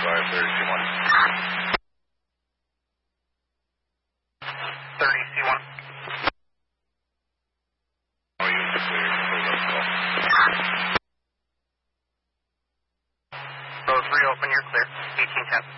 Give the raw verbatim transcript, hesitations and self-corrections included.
five, thirty C one. thirty C one. Oh, you clear. Road three open, you're clear. eighteen ten.